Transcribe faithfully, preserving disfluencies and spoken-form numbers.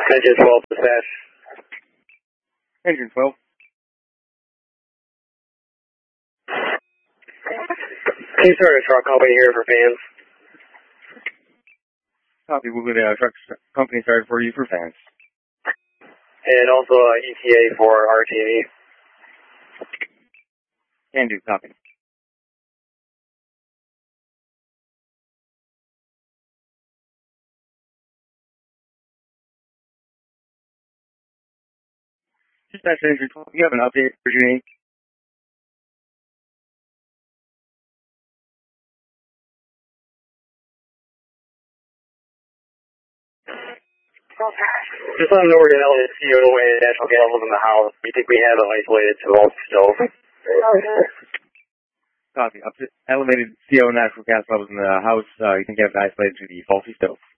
Engine twelve, dispatch. Engine twelve. Can you start a truck company here for fans? Copy. We'll get a truck company started for you for fans. And also uh, E T A for R T and E. Can do. Copy. Dispatch Engine twelve. You have an update for June? Just let them know we're going to elevate C O and natural gas levels in the house. We think we have it isolated to the stove. Copy. Up to elevated C O natural gas levels in the house. Uh, you think you have it isolated to the faulty stove.